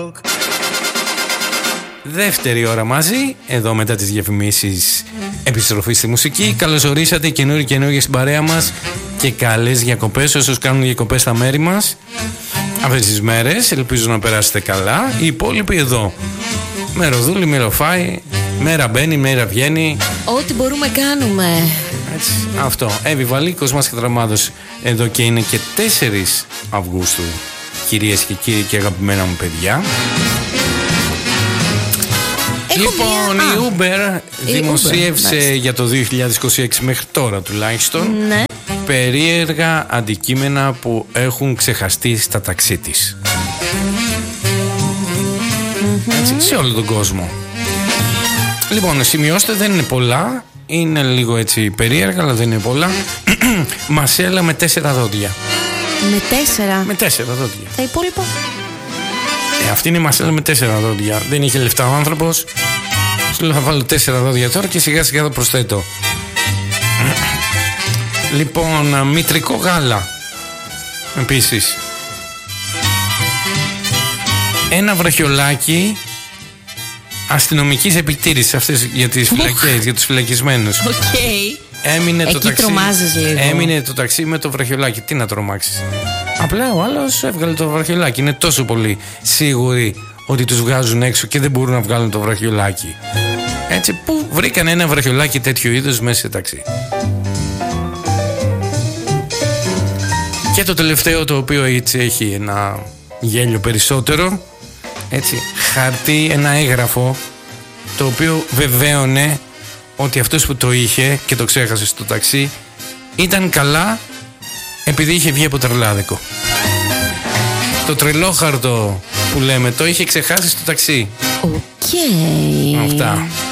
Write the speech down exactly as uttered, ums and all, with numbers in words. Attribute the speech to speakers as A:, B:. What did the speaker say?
A: Δεύτερη ώρα μαζί, εδώ μετά τις διαφημίσεις, επιστροφή στη μουσική. Καλώς ορίσατε καινούριοι καινούργιοι στην παρέα μας και καλές διακοπές όσους κάνουν διακοπές στα μέρη μας αυτές τις μέρες. Ελπίζω να περάσετε καλά. Οι υπόλοιποι εδώ, μεροδούλη, μεροφάει, μέρα μπαίνει, μέρα βγαίνει.
B: Ό,τι μπορούμε κάνουμε.
A: Έτσι, αυτό. Εύη Βαλίκος, μας Κατραμάδος εδώ και είναι και τέσσερις Αυγούστου. Κυρίες και κύριοι και αγαπημένα μου παιδιά.
B: Έχω
A: Λοιπόν,
B: μια...
A: η Uber
B: η
A: δημοσίευσε
B: Uber,
A: για το δύο χιλιάδες είκοσι έξι μέχρι τώρα τουλάχιστον,
B: ναι,
A: περίεργα αντικείμενα που έχουν ξεχαστεί στα ταξί της. Mm-hmm. Έτσι, σε όλο τον κόσμο. Λοιπόν, σημειώστε, δεν είναι πολλά. Είναι λίγο έτσι περίεργα, αλλά δεν είναι πολλά. Μασέλα με τέσσερα δόντια.
B: Με τέσσερα.
A: Με τέσσερα δόντια.
B: Τα υπόλοιπα.
A: Ε, αυτή είναι η μασέλα με τέσσερα δόντια. Δεν είχε λεφτά ο άνθρωπος. Σου λέω θα βάλω τέσσερα δόντια τώρα και σιγά σιγά θα προσθέτω. Λοιπόν, μητρικό γάλα. Επίσης. Ένα βραχιολάκι αστυνομικής επιτήρησης, αυτές για τις φυλακές, για τους φυλακισμένους.
B: Οκ. Okay.
A: Έμεινε
B: Εκεί
A: το ταξί,
B: τρομάζεις λίγο.
A: Έμεινε το ταξί με το βραχιολάκι. Τι να τρομάξεις. Απλά ο άλλος έβγαλε το βραχιολάκι. Είναι τόσο πολύ σίγουροι ότι τους βγάζουν έξω και δεν μπορούν να βγάλουν το βραχιολάκι. Έτσι, πού βρήκαν ένα βραχιολάκι τέτοιο είδους μέσα σε ταξί. Και το τελευταίο, το οποίο έτσι έχει ένα γέλιο περισσότερο, έτσι, χαρτί, ένα έγγραφο, το οποίο βεβαίωνε ότι αυτός που το είχε και το ξέχασε στο ταξί ήταν καλά επειδή είχε βγει από τρελάδικο. Το τρελόχαρτο που λέμε το είχε ξεχάσει στο ταξί.
B: Οκ. Okay.
A: Αυτά.